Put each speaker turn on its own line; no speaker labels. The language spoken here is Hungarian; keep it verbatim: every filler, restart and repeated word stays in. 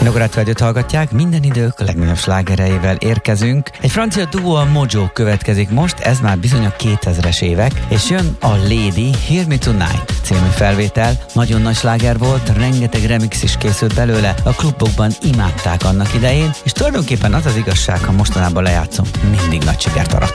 Nogorát Rádiót hallgatják, minden idők a legnagyobb slágereivel érkezünk. Egy francia duó, a Mojo következik most, ez már bizony a kétezres évek, és jön a Lady Hear Me Tonight című felvétel. Nagyon nagy sláger volt, rengeteg remix is készült belőle, a klubokban imádták annak idején, és tulajdonképpen az az igazság, ha mostanában lejátszom, mindig nagy sikert arat.